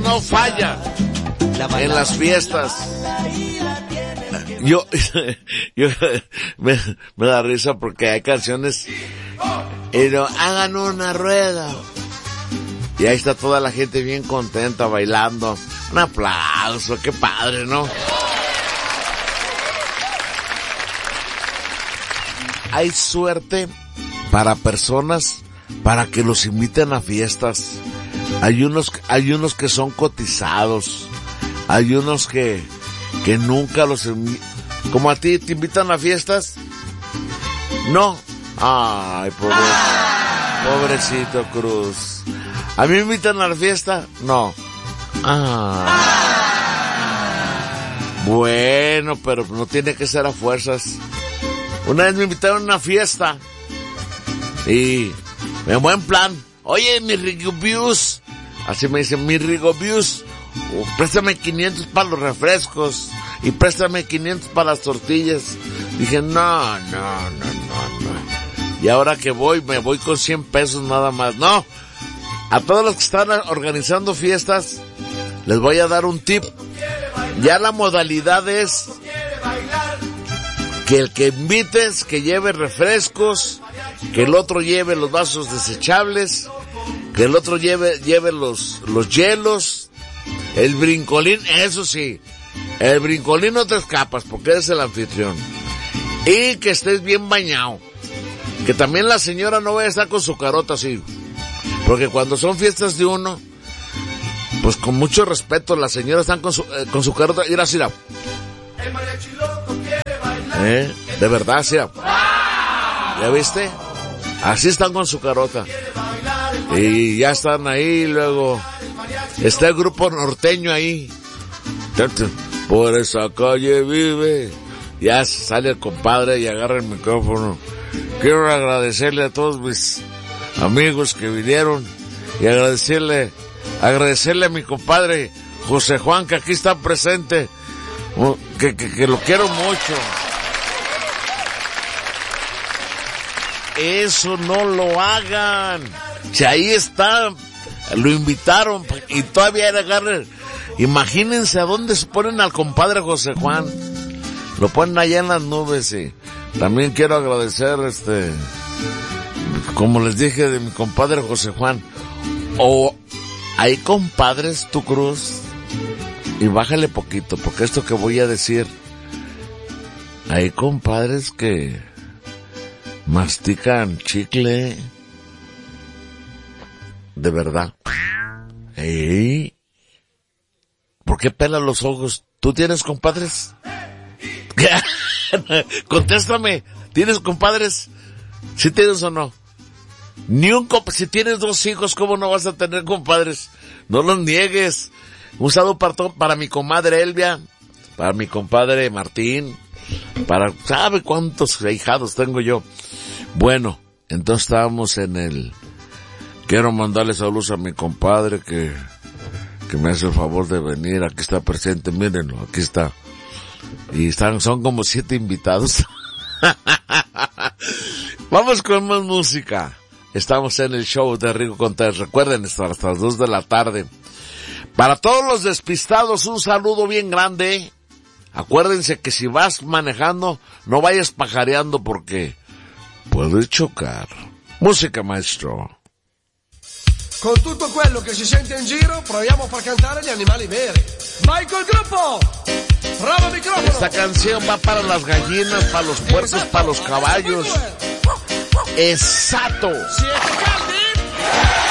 no falla en las fiestas. Yo me da risa porque hay canciones, pero hagan una rueda. Y ahí está toda la gente bien contenta bailando. Un aplauso, qué padre, ¿no? Hay suerte para personas para que los inviten a fiestas. Hay unos que son cotizados. Hay unos que nunca los como a ti, ¿te invitan a fiestas? No. Ay, pobrecito Cruz. ¿A mí me invitan a la fiesta? No. Bueno, pero no tiene que ser a fuerzas. Una vez me invitaron a una fiesta y en buen plan. Oye, mi Rigobius, así me dicen, mi Rigobius, préstame 500 para los refrescos y préstame 500 para las tortillas. Dije, no. Y ahora que me voy con 100 pesos nada más. No, a todos los que están organizando fiestas, les voy a dar un tip. Ya la modalidad es que el que invites, que lleve refrescos, que el otro lleve los vasos desechables, que el otro lleve los hielos, el brincolín, eso sí, el brincolín no te escapas porque eres el anfitrión. Y que estés bien bañado. Que también la señora no vaya a estar con su carota así. Porque cuando son fiestas de uno, pues con mucho respeto, las señoras están con su carota. Y así, de verdad, sí. ¿Ya viste? Así están con su carota. Y ya están ahí, luego está el grupo norteño ahí. Por esa calle vive. Ya sale el compadre y agarra el micrófono. Quiero agradecerle a todos mis amigos que vinieron y agradecerle a mi compadre José Juan, que aquí está presente, que lo quiero mucho. Eso no lo hagan. Si ahí está, lo invitaron y todavía agarren. Imagínense a dónde se ponen al compadre José Juan. Lo ponen allá en las nubes. Y también quiero agradecer, como les dije, de mi compadre José Juan. Hay compadres, tu Cruz, y bájale poquito, porque esto que voy a decir, hay compadres que mastican chicle, de verdad. ¿Por qué pelan los ojos? ¿Tú tienes compadres? Contéstame, ¿tienes compadres? ¿Sí tienes o no? Si tienes 2 hijos, ¿cómo no vas a tener compadres? No los niegues. Un saludo para mi comadre Elvia, para mi compadre Martín, ¿sabe cuántos ahijados tengo yo? Bueno, entonces estábamos quiero mandarle saludos a mi compadre que me hace el favor de venir, aquí está presente, mírenlo, aquí está. Y son como 7 invitados. Vamos con más música. Estamos en el show de Rigo Contreras. Recuerden, hasta las 2 de la tarde. Para todos los despistados, un saludo bien grande. Acuérdense que si vas manejando, no vayas pajareando porque puedes chocar. Música, maestro. Con tutto quello che si sente in giro, proviamo a far cantare gli animali veri. Vai col gruppo! Bravo micrófono. Esta canción va para las gallinas, para los puercos, para los caballos. Exacto. Siete calmi.